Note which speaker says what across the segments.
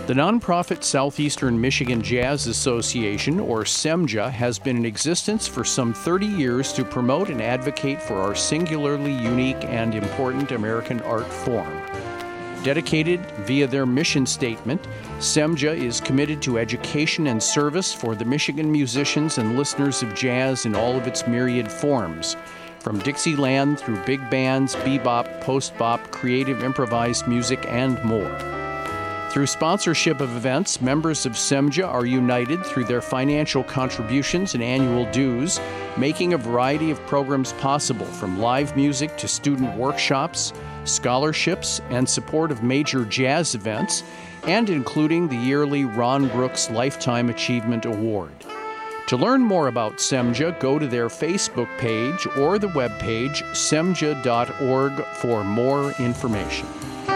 Speaker 1: The nonprofit Southeastern Michigan Jazz Association, or SEMJA, has been in existence for some 30 years to promote and advocate for our singularly unique and important American art form. Dedicated via their mission statement, SEMJA is committed to education and service for the Michigan musicians and listeners of jazz in all of its myriad forms, from Dixieland through big bands, bebop, post-bop, creative improvised music, and more. Through sponsorship of events, members of SEMJA are united through their financial contributions and annual dues, making a variety of programs possible, from live music to student workshops, scholarships, and support of major jazz events, and including the yearly Ron Brooks Lifetime Achievement Award. To learn more about SEMJA, go to their Facebook page or the webpage semja.org for more information.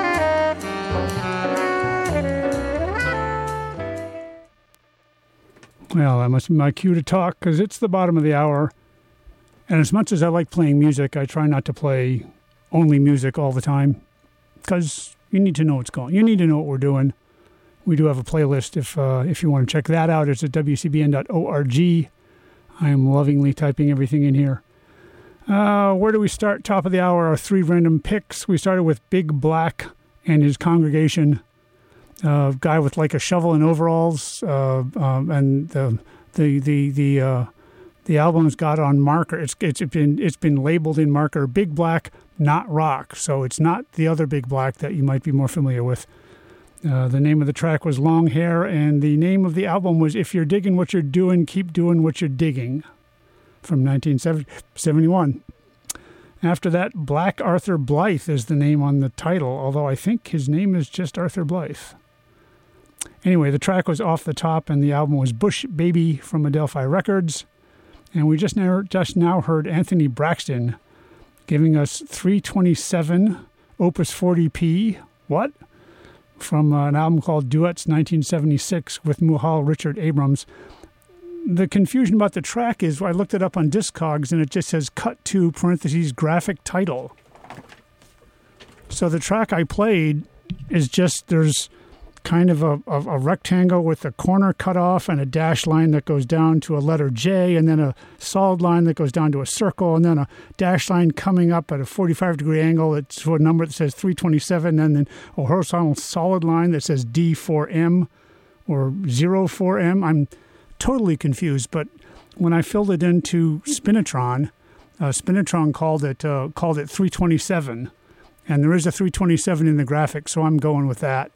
Speaker 2: Well, that must be my cue to talk, because it's the bottom of the hour. And as much as I like playing music, I try not to play only music all the time, because you need to know what's going on. You need to know what we're doing. We do have a playlist. If you want to check that out, it's at wcbn.org. I am lovingly typing everything in here. Where do we start? Top of the hour, our three random picks. We started with Big Black and his congregation. Guy with like a shovel and overalls, and the album's got on marker. It's been labeled in marker Big Black, not rock. So it's not the other Big Black that you might be more familiar with. The name of the track was Long Hair, and the name of the album was If You're Digging What You're Doing, Keep Doing What You're Digging, from 1971. After that, Black Arthur Blythe is the name on the title, although I think his name is just Arthur Blythe. Anyway, the track was Off the Top, and the album was Bush Baby from Adelphi Records. And we just now heard Anthony Braxton giving us 327 Opus 40p. What? From an album called Duets 1976 with Muhal Richard Abrams. The confusion about the track is I looked it up on Discogs, and it just says cut to parentheses graphic title. So the track I played is just, there's kind of a rectangle with a corner cut off and a dash line that goes down to a letter J, and then a solid line that goes down to a circle, and then a dash line coming up at a 45-degree angle to a number that says 327, and then a horizontal solid line that says D4M or 04M. I'm totally confused, but when I filled it into Spinitron, Spinitron called it 327, and there is a 327 in the graphic, so I'm going with that.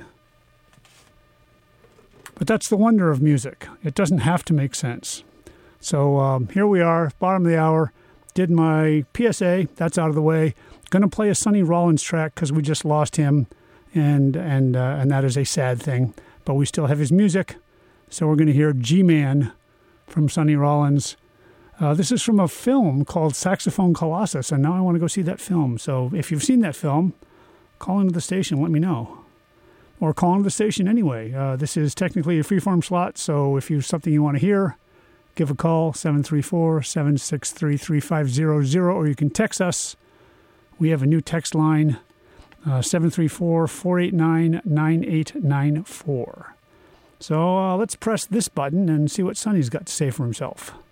Speaker 2: But that's the wonder of music. It doesn't have to make sense. So here we are, bottom of the hour. Did my PSA. That's out of the way. Going to play a Sonny Rollins track because we just lost him, and that is a sad thing. But we still have his music. So we're going to hear G-Man from Sonny Rollins. This is from a film called Saxophone Colossus, and now I want to go see that film. So if you've seen that film, call into the station, let me know. Or call into the station anyway. This is technically a freeform slot, so if you've something you want to hear, give a call, 734-763-3500, or you can text us. We have a new text line, 734-489-9894. So let's press this button and see what Sonny's got to say for himself.